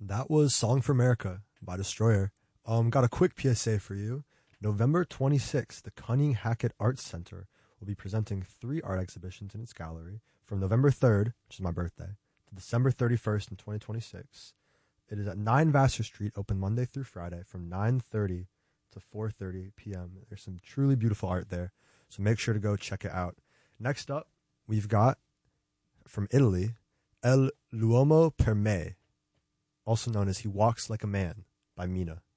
That was Song for America by Destroyer. Got a quick PSA for you. November 26th, the Cunning Hackett Arts Center will be presenting 3 art exhibitions in its gallery from November 3rd, which is my birthday, to December 31st in 2026. It is at 9 Vassar Street, open Monday through Friday from 9:30 to 4:30 p.m. There's some truly beautiful art there, so make sure to go check it out. Next up, we've got, from Italy, El L'Uomo per Me, also known as He Walks Like a Man by Mina.